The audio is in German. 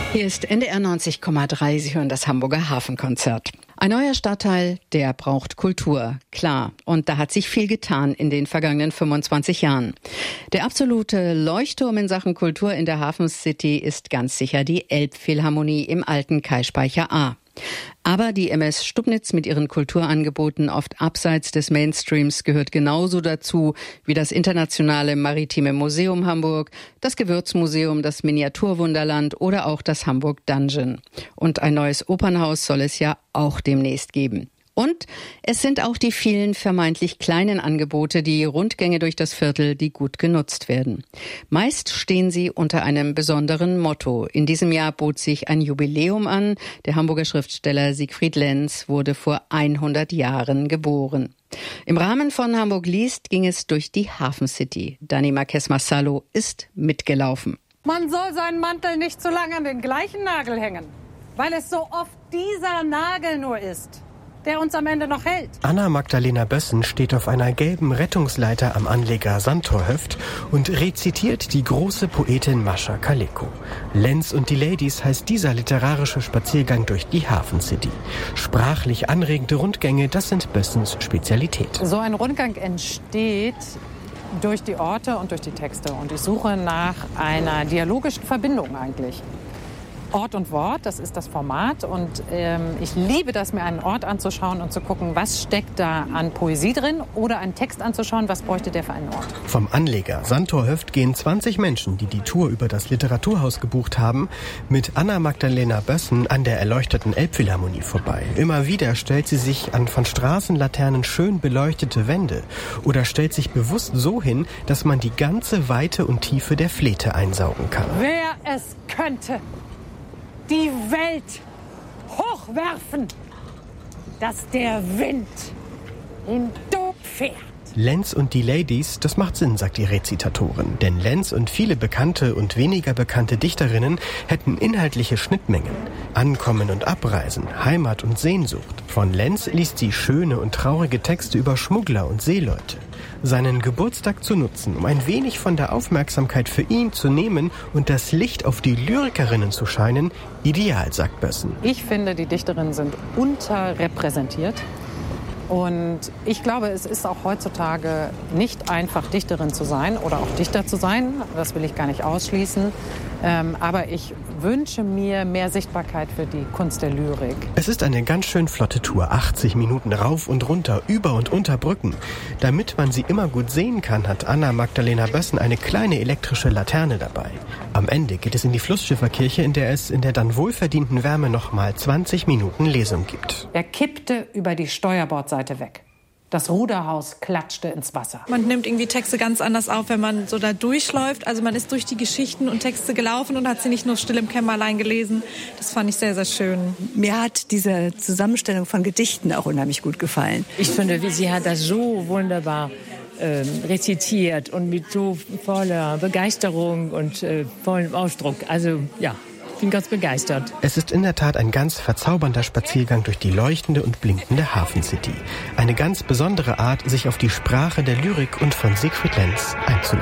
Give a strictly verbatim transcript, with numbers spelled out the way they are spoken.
Hier ist N D R neunzig Komma drei. Sie hören das Hamburger Hafenkonzert. Ein neuer Stadtteil, der braucht Kultur, klar. Und da hat sich viel getan in den vergangenen fünfundzwanzig Jahren. Der absolute Leuchtturm in Sachen Kultur in der Hafencity ist ganz sicher die Elbphilharmonie im alten Kaispeicher A. Aber die M S Stubnitz mit ihren Kulturangeboten oft abseits des Mainstreams gehört genauso dazu wie das Internationale Maritime Museum Hamburg, das Gewürzmuseum, das Miniaturwunderland oder auch das Hamburg Dungeon. Und ein neues Opernhaus soll es ja auch demnächst geben. Und es sind auch die vielen vermeintlich kleinen Angebote, die Rundgänge durch das Viertel, die gut genutzt werden. Meist stehen sie unter einem besonderen Motto. In diesem Jahr bot sich ein Jubiläum an. Der Hamburger Schriftsteller Siegfried Lenz wurde vor hundert Jahren geboren. Im Rahmen von Hamburg liest ging es durch die Hafencity. Dani Marquez-Massalo ist mitgelaufen. Man soll seinen Mantel nicht zu lange an den gleichen Nagel hängen, weil es so oft dieser Nagel nur ist, der uns am Ende noch hält. Anna-Magdalena Bössen steht auf einer gelben Rettungsleiter am Anleger Sandtorhöft und rezitiert die große Poetin Mascha Kaleko. Lenz und die Ladies heißt dieser literarische Spaziergang durch die Hafencity. Sprachlich anregende Rundgänge, das sind Bössens Spezialität. So ein Rundgang entsteht durch die Orte und durch die Texte. Und ich suche nach einer dialogischen Verbindung eigentlich. Ort und Wort, das ist das Format und ähm, ich liebe das, mir einen Ort anzuschauen und zu gucken, was steckt da an Poesie drin oder einen Text anzuschauen, was bräuchte der für einen Ort. Vom Anleger Sandtorhöft gehen zwanzig Menschen, die die Tour über das Literaturhaus gebucht haben, mit Anna-Magdalena Bössen an der erleuchteten Elbphilharmonie vorbei. Immer wieder stellt sie sich an von Straßenlaternen schön beleuchtete Wände oder stellt sich bewusst so hin, dass man die ganze Weite und Tiefe der Flete einsaugen kann. Wer es könnte, die Welt hochwerfen, dass der Wind ihn doof fährt. Lenz und die Ladies, das macht Sinn, sagt die Rezitatorin. Denn Lenz und viele bekannte und weniger bekannte Dichterinnen hätten inhaltliche Schnittmengen. Ankommen und Abreisen, Heimat und Sehnsucht. Von Lenz liest sie schöne und traurige Texte über Schmuggler und Seeleute. Seinen Geburtstag zu nutzen, um ein wenig von der Aufmerksamkeit für ihn zu nehmen und das Licht auf die Lyrikerinnen zu scheinen, ideal, sagt Bössen. Ich finde, die Dichterinnen sind unterrepräsentiert. Und ich glaube, es ist auch heutzutage nicht einfach, Dichterin zu sein oder auch Dichter zu sein. Das will ich gar nicht ausschließen. Ähm, aber ich wünsche mir mehr Sichtbarkeit für die Kunst der Lyrik. Es ist eine ganz schön flotte Tour. achtzig Minuten rauf und runter, über und unter Brücken. Damit man sie immer gut sehen kann, hat Anna-Magdalena Bössen eine kleine elektrische Laterne dabei. Am Ende geht es in die Flussschifferkirche, in der es in der dann wohlverdienten Wärme noch mal zwanzig Minuten Lesung gibt. Er kippte über die Steuerbordseite weg. Das Ruderhaus klatschte ins Wasser. Man nimmt irgendwie Texte ganz anders auf, wenn man so da durchläuft. Also man ist durch die Geschichten und Texte gelaufen und hat sie nicht nur still im Kämmerlein gelesen. Das fand ich sehr, sehr schön. Mir hat diese Zusammenstellung von Gedichten auch unheimlich gut gefallen. Ich finde, sie hat das so wunderbar äh, rezitiert und mit so voller Begeisterung und äh, vollem Ausdruck. Also ja. Ich bin ganz begeistert. Es ist in der Tat ein ganz verzaubernder Spaziergang durch die leuchtende und blinkende Hafencity. Eine ganz besondere Art, sich auf die Sprache der Lyrik und von Siegfried Lenz einzulassen.